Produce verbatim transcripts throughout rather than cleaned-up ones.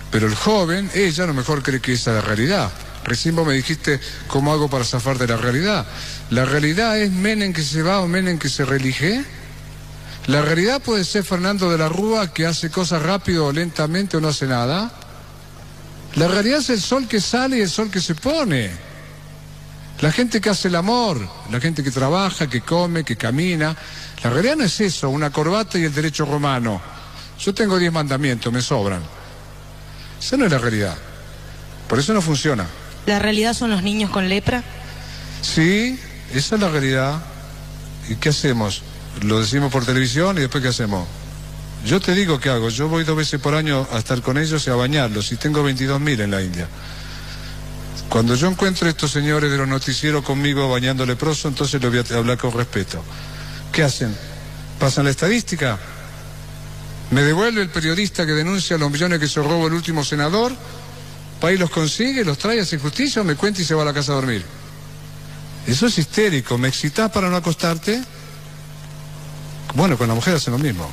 Pero el joven, ella a lo mejor cree que esa es la realidad. Recién vos me dijiste, ¿cómo hago para zafar de la realidad? ¿La realidad es Menem que se va o Menem que se reelige? La realidad puede ser Fernando de la Rúa, que hace cosas rápido o lentamente o no hace nada. La realidad es el sol que sale y el sol que se pone. La gente que hace el amor, la gente que trabaja, que come, que camina. La realidad no es eso, una corbata y el derecho romano. Yo tengo diez mandamientos, me sobran. Esa no es la realidad. Por eso no funciona. ¿La realidad son los niños con lepra? Sí, esa es la realidad. ¿Y qué hacemos? Lo decimos por televisión y después ¿qué hacemos? Yo te digo qué hago. Yo voy dos veces por año a estar con ellos y a bañarlos. Y tengo veintidós mil en la India. Cuando yo encuentro a estos señores de los noticieros conmigo bañando leproso, entonces les voy a hablar con respeto. ¿Qué hacen? ¿Pasan la estadística? ¿Me devuelve el periodista que denuncia los millones que se robó el último senador? ¿País los consigue, los trae, hace justicia o me cuenta y se va a la casa a dormir? Eso es histérico. ¿Me excitás para no acostarte? Bueno, con la mujer hacen lo mismo.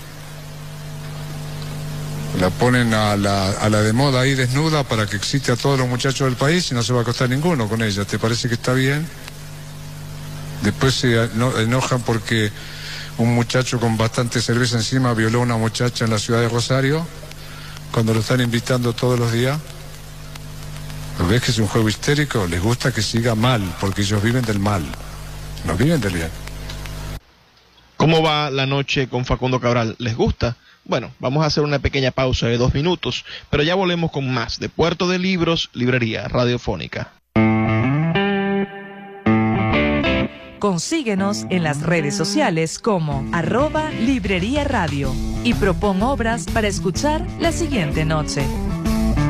La ponen a la, a la de moda ahí desnuda para que excite a todos los muchachos del país y no se va a acostar ninguno con ella. ¿Te parece que está bien? Después se enojan porque un muchacho con bastante cerveza encima violó a una muchacha en la ciudad de Rosario cuando lo están invitando todos los días. ¿Ves que es un juego histérico? Les gusta que siga mal, porque ellos viven del mal, no viven del bien. ¿Cómo va la noche con Facundo Cabral? ¿Les gusta? Bueno, vamos a hacer una pequeña pausa de dos minutos, pero ya volvemos con más de Puerto de Libros, Librería Radiofónica. Consíguenos en las redes sociales como arroba Librería Radio y propon obras para escuchar la siguiente noche.